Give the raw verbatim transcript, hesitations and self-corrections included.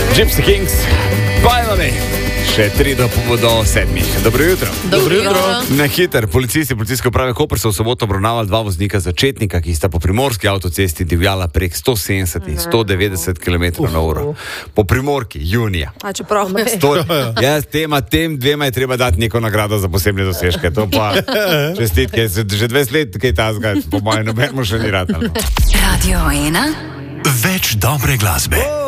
Gypsy Kings, finally. Še tri do, do sedmih. Dobro jutro. Dobro jutro. Na hiter, policisti policijske uprave Koper so v soboto obravnavali dva voznika začetnika, ki sta po primorski avtocesti divjala prek sto sedemdeset in sto devetdeset kilometrov na uro. Po primorki, junija. A čeprav me. Sto, jaz tema, tem dvema je treba dati neko nagrado za posebne dosežke. To pa čestitke, že dvajset let kaj tazga, po mojem, nobenemu še ni rad. Radio ena. Več dobre glasbe.